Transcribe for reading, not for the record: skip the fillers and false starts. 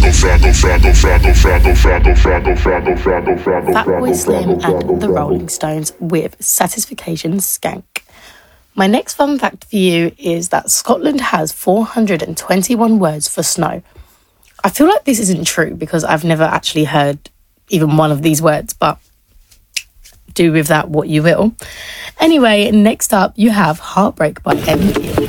Fatboy Slim and the Rolling Stones with Satisfaction Skank. My next fun fact for you is that Scotland has 421 words for snow. I feel like this isn't true because I've never actually heard even one of these words, but do with that what you will. Anyway, next up you have Heartbreak by MQ.